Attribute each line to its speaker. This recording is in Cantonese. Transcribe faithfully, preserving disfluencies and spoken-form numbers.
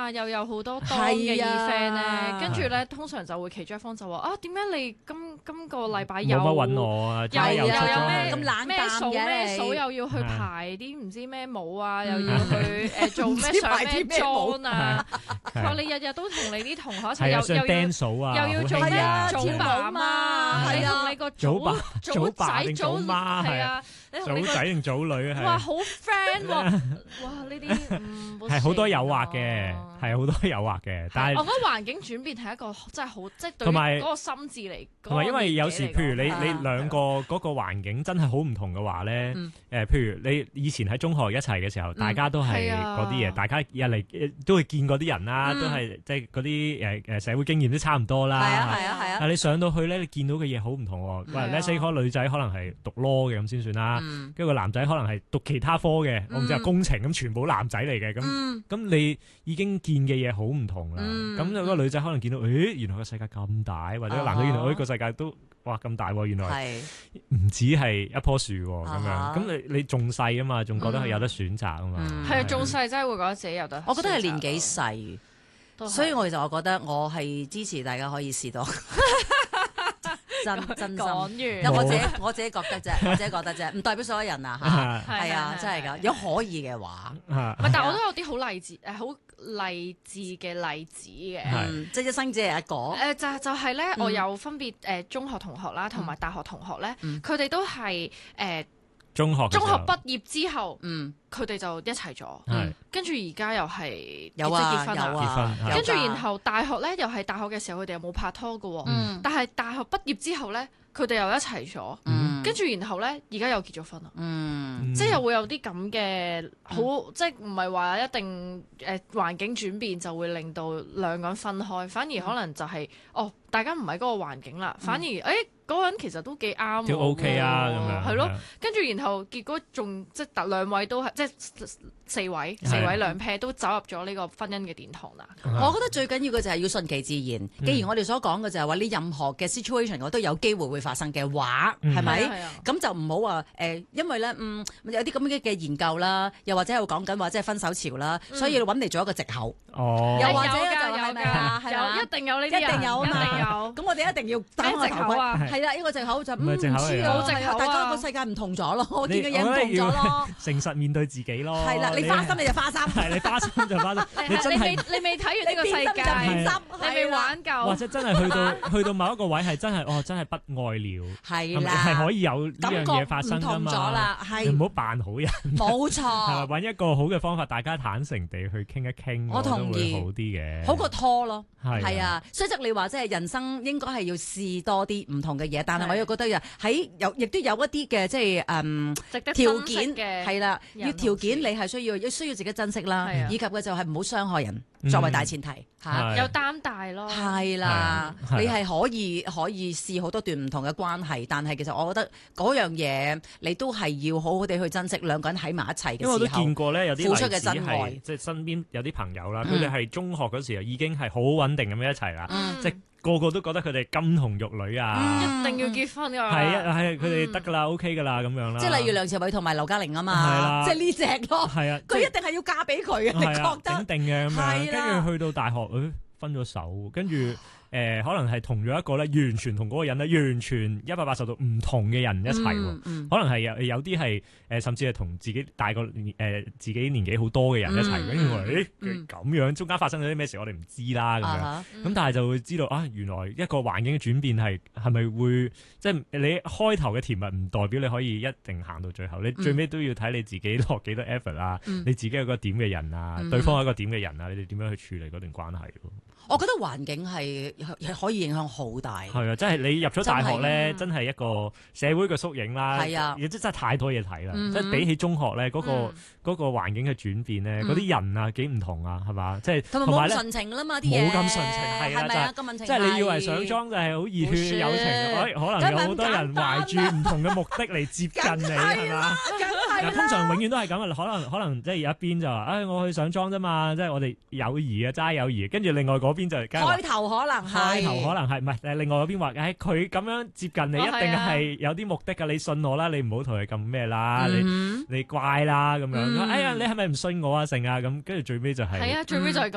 Speaker 1: 啊，又有好多當嘅 event 咧，跟住咧通常就會其中一方就話啊，點解你今今個禮拜又
Speaker 2: 冇乜揾我啊？
Speaker 1: 又又有咩
Speaker 3: 咁冷
Speaker 1: 咩數咩數，又要去排啲唔知咩舞啊，又要去誒做咩上咩妝啊？佢話你日日都同你啲同學一齊，又又要又要做咩組爸嘛？你同你個
Speaker 2: 組爸組爸定
Speaker 1: 組
Speaker 2: 組媽
Speaker 1: 係啊？
Speaker 2: 組仔定組女係？
Speaker 1: 哇，好 friend 喎！哇，呢啲
Speaker 2: 係好多誘惑嘅，係好多誘惑嘅。但係
Speaker 1: 我覺得環境轉變係一個真係好，即係對嗰個心智嚟。
Speaker 2: 同埋因為有時譬如你你兩個嗰個環境真係好唔同嘅話咧，誒譬如你以前喺中學一齊嘅時候，大家都係嗰啲嘢，大家入嚟都會見嗰啲人啦，都係即係嗰啲誒誒社會經驗都差唔多啦。
Speaker 3: 係啊係啊係啊！
Speaker 2: 但係你上到去咧，你見到嘅嘢好唔同喎。喂，呢四個女仔可能係讀 law 嘅咁先算啦。跟住個男仔可能係讀其他科嘅，我唔知係工程咁，全部男仔嚟嘅咁，咁你已經見嘅嘢好唔同啦。咁有個女仔可能見到，誒原來個世界咁大，或者個男仔原來誒個世界都哇咁大喎，原來唔止係一棵樹喎咁樣。咁你你仲細啊嘛，仲覺得係有得選擇啊嘛。
Speaker 1: 係啊，仲細真係會覺得自己有得。
Speaker 3: 我覺得係年紀細，所以我其實我覺得我係支持大家可以試到。真真心，
Speaker 1: 講完，
Speaker 3: 因為我自己我自己覺得啫，我自己覺得啫，唔代表所有人啊嚇，係啊，真係㗎，如果可以嘅話，
Speaker 1: 唔係，但係我都有啲好勵志誒，好勵志嘅例子嘅，
Speaker 3: 即係一生只係一個
Speaker 1: 誒，就就係咧，我有分別誒中學同學啦，同埋大學同學咧，佢哋都係誒
Speaker 2: 中學
Speaker 1: 中學畢業之後，
Speaker 3: 嗯，
Speaker 1: 佢哋就一齊咗，
Speaker 2: 係
Speaker 1: 跟住而家又係
Speaker 3: 有啊
Speaker 1: 結婚
Speaker 3: 有啊，
Speaker 1: 跟住然後大學咧又係大學嘅時候，佢哋又冇拍拖㗎喎，但係大學畢業之後咧，佢哋又一齊咗，跟住然後咧而家又結咗婚啦，
Speaker 3: 嗯，
Speaker 1: 即係又會有啲咁嘅好，即係唔係話一定誒環境轉變就會令到兩個人分開，反而可能就係哦大家唔喺嗰個環境啦，反而誒嗰個人其實都幾啱，
Speaker 2: 都 OK 啊咁樣，
Speaker 1: 係咯，跟住然後結果仲即係兩位都係即係四位四位兩 pair 都走入咗呢個婚姻嘅殿堂啦。
Speaker 3: 我覺得最緊要嘅就係要順其自然。既然我哋所講嘅就係話，你任何嘅 situation 我都有機會會發生嘅話，係咪？咁就唔好話誒，因為咧嗯有啲咁嘅嘅研究啦，又或者係講緊話即係分手潮啦，所以要揾嚟做一個藉口。
Speaker 2: 哦，
Speaker 3: 又或者就
Speaker 1: 係咪啊？有一定有呢啲人，
Speaker 3: 一定有啊嘛，
Speaker 1: 一定有。
Speaker 3: 咁我哋一定要戴個頭盔。係啦，呢個藉口就唔知啊，大家個世界唔同咗咯，我見嘅嘢唔同咗咯。
Speaker 2: 誠實面對自己咯。
Speaker 3: 係啦，你花心你就花心，
Speaker 2: 係你花心就花心。
Speaker 1: 你真係你未睇完呢個世界，你未玩夠，
Speaker 2: 或者真係去到去到某一個位係真係哦，真係不愛了。
Speaker 3: 係啦，
Speaker 2: 係可以有呢樣嘢發生㗎嘛。
Speaker 3: 唔同咗啦，係
Speaker 2: 唔好扮好人。
Speaker 3: 冇錯，
Speaker 2: 係揾一個好嘅方法，大家坦誠地去傾一傾，
Speaker 3: 我同意，
Speaker 2: 好啲嘅，
Speaker 3: 好過拖咯。
Speaker 2: 係
Speaker 3: 啊，所以即你話即係人生應該係要試多啲唔同嘅嘢，但係我又覺得啊，喺有亦都有一啲嘅即係誒條件嘅係啦，要條件你係需要要需要自己珍惜啦，以及嘅就係唔好傷害人作為大前提嚇，
Speaker 1: 有擔大咯，
Speaker 3: 係啦，你係可以可以試好多段唔同嘅關係，但係其實我覺得嗰樣嘢你都係要好好地去珍惜兩個人喺埋一齊嘅時候，
Speaker 2: 因為我都見過咧有啲
Speaker 3: 付出嘅真愛，
Speaker 2: 即係身邊有啲朋友啦，佢哋係中學嗰時候已經係好穩定咁樣一齊啦，即係個個都覺得佢哋金童玉女啊，
Speaker 1: 一定要結婚㗎，
Speaker 2: 係啊係佢哋得㗎啦 OK 㗎啦咁樣啦，
Speaker 3: 即係例如梁朝偉同埋劉嘉玲啊嘛，即係呢隻咯，
Speaker 2: 係啊，
Speaker 3: 佢一定係要嫁俾佢嘅，你覺得？
Speaker 2: 整定嘅咁樣，跟住去到大學，誒分咗手，跟住。誒、呃、可能係同咗一個咧，完全同嗰個人咧，完全一百八十度唔同嘅人一齊喎。嗯嗯、可能係有有啲係誒，甚至係同自己大個誒、呃、自己年紀好多嘅人一齊。跟住我誒咁樣，中間發生咗啲咩事，我哋唔知啦咁樣。咁、啊嗯、但係就會知道啊，原來一個環境嘅轉變係係咪會即係你開頭嘅甜蜜唔代表你可以一定行到最後，你最尾都要睇你自己落幾多 effort 啊，嗯、你自己係個點嘅人啊，嗯、對方係一個點嘅人啊，你哋點樣去處理嗰段關係咯？
Speaker 3: 我覺得環境係可以影響好大。
Speaker 2: 係啊，即係你入咗大學咧，真係一個社會嘅縮影啦。
Speaker 3: 係啊，
Speaker 2: 亦真係太多嘢睇啦。即係比起中學咧，嗰個嗰個環境嘅轉變咧，嗰啲人啊幾唔同啊，係嘛？即係
Speaker 3: 同埋冇咁純情啦嘛，啲嘢
Speaker 2: 冇咁純情係啊，就係即係你以為上莊就係好熱血友情，可能有好多人懷住唔同嘅目的嚟接近你係嘛？通常永遠都係咁啊，可能可能即係有一邊就話，唉，我去上莊啫嘛，即係我哋友誼啊，齋友誼。跟住另外嗰邊就
Speaker 3: 開頭可能係，
Speaker 2: 開頭可能係，唔係誒？另外嗰邊話，唉，佢咁樣接近你，一定係有啲目的㗎。你信我啦，你唔好同佢咁咩啦，你你乖啦咁樣。哎呀，你係咪唔信我啊？成啊咁，跟住最尾就係，
Speaker 1: 係啊，最尾就係咁